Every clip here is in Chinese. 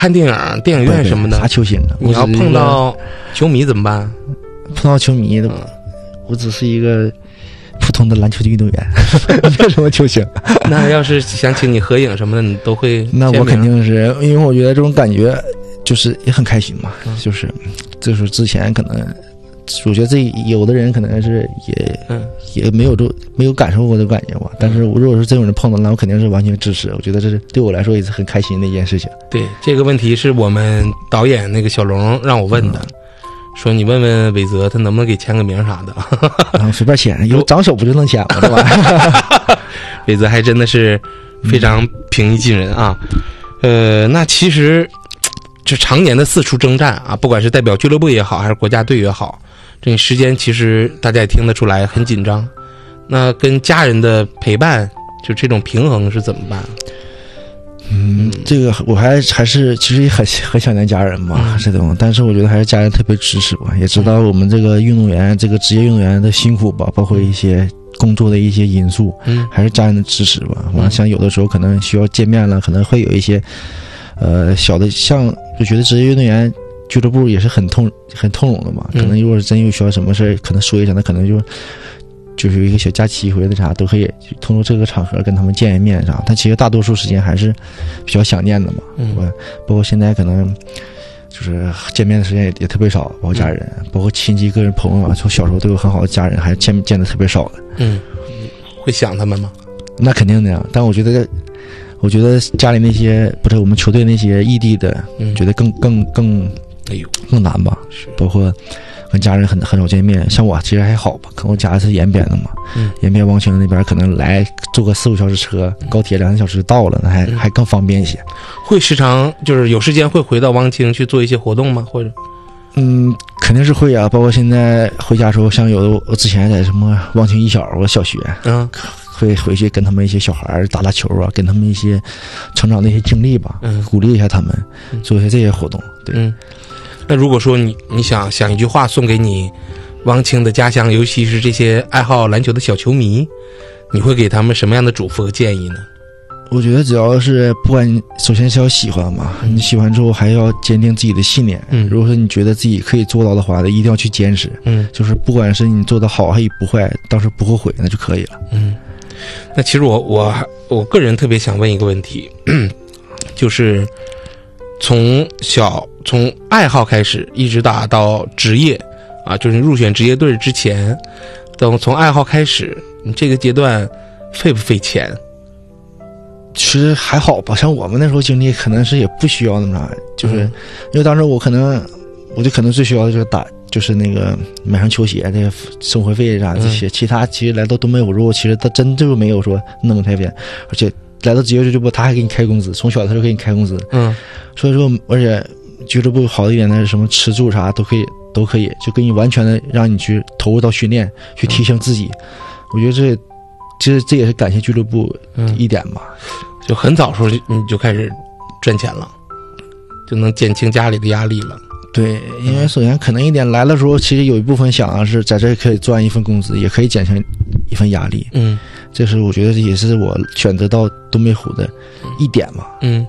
看电影、电影院什么的， 啥球星啊？ 你要碰到球迷怎么办？ 碰到球迷的，我只是一个普通的篮球的运动员，没有什么球星。 那要是想请你合影什么的，你都会？ 那我肯定是，因为我觉得这种感觉就是也很开心嘛，就是之前可能。我觉得这有的人可能是也没有感受过这种感觉吧，但是如果是这种人碰到，那我肯定是完全支持。我觉得这是对我来说也是很开心的一件事情。 对，这个问题是我们导演那个小龙让我问的，说你问问伟泽他能不能给签个名啥的。 然后随便签，有长手不就能签吗？对吧？ 伟泽还真的是非常平易近人啊。那其实这常年的四处征战啊，不管是代表俱乐部也好，还是国家队也好，这时间其实大家也听得出来很紧张。那跟家人的陪伴，就这种平衡是怎么办？ 这个我还是其实也很想念家人嘛，这种，但是我觉得还是家人特别支持吧，也知道我们这个运动员，这个职业运动员的辛苦吧，包括一些工作的一些因素，还是家人的支持吧。完了，像有的时候可能需要见面了，可能会有一些小的，像就觉得职业运动员俱乐部也是很通融的嘛，可能如果是真有需要什么事可能说一下，那可能就是有一个小假期回来的啥，都可以通过这个场合跟他们见一面啥。但其实大多数时间还是比较想念的嘛。包括现在可能就是见面的时间也特别少，包括家人，包括亲戚、个人朋友啊，从小时候都有很好的家人，还见的特别少的。 会想他们吗？ 那肯定的呀。但我觉得家里那些不是我们球队那些异地的，觉得更难吧。包括跟家人很少见面，像我其实还好吧，可能我家是延边的嘛，延边望清那边可能来坐个4-5小时车，高铁2-3小时到了，那还更方便一些。 会时常就是有时间会回到望清去做一些活动吗？或者？ 肯定是会啊，包括现在回家的时候，像有的我之前在什么望清一小，我小学，会回去跟他们一些小孩打球啊，跟他们一些成长的一些经历吧，鼓励一下他们，做一些这些活动。对。 那如果说你想一句话送给你望清的家乡，尤其是这些爱好篮球的小球迷，你会给他们什么样的嘱咐和建议呢？ 我觉得只要是不管你首先是要喜欢嘛，你喜欢之后还要坚定自己的信念。如果说你觉得自己可以做到的话，一定要去坚持。就是不管是你做得好还是不坏，当时不后悔那就可以了。 那其实我个人特别想问一个问题，就是从爱好开始一直打到职业啊，就是你入选职业队之前，等从爱好开始，你这个阶段费不费钱？ 其实还好吧，像我们那时候经历可能是也不需要那么啥，就是因为当时我就可能最需要的就是那个买上球鞋这个生活费啥这些，其他其实来到东北五路其实他真就没有说那么太便宜，而且来到职业俱乐部他还给你开工资，从小他就给你开工资。所以说而且俱乐部好一点的是什么吃住啥都可以，就给你完全的让你去投入到训练，去提升自己。我觉得这也是感谢俱乐部一点吧。 就很早时候你就开始赚钱了，就能减轻家里的压力了。 对，因为首先可能一点来的时候，其实有一部分想是在这可以赚一份工资，也可以减轻一份压力。这是我觉得也是我选择到东北虎的一点嘛。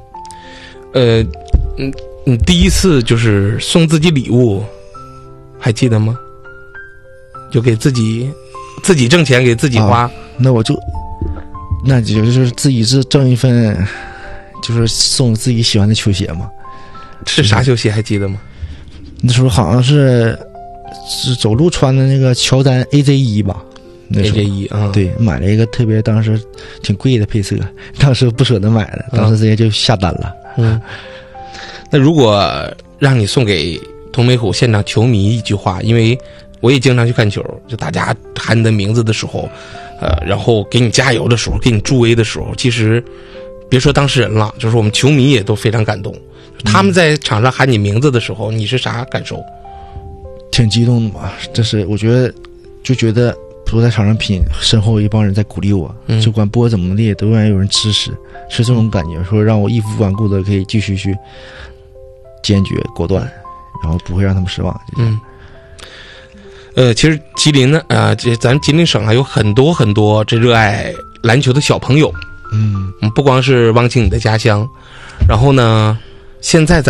你第一次就是送自己礼物，还记得吗？就给自己挣钱给自己花。 那就是自己是挣一份，就是送自己喜欢的球鞋嘛。 是啥球鞋还记得吗？ 那时候好像是走路穿的那个乔丹 AJ1 吧。 AJ1 啊， 对，买了一个特别当时挺贵的配色，当时不舍得买的，当时直接就下单了。 那如果让你送给东北虎现场球迷一句话，因为我也经常去看球，就大家喊你的名字的时候，然后给你加油的时候，给你助威的时候，其实别说当事人了，就是我们球迷也都非常感动。他们在场上喊你名字的时候，你是啥感受？ 挺激动的嘛，这是我觉得我在场上拼，身后一帮人在鼓励我，就管播怎么地都愿意有人支持，是这种感觉，说让我义无反顾的可以继续去坚决果断，然后不会让他们失望。 其实吉林呢，咱吉林省还有很多很多这热爱篮球的小朋友，不光是望清你的家乡，然后呢，现在咱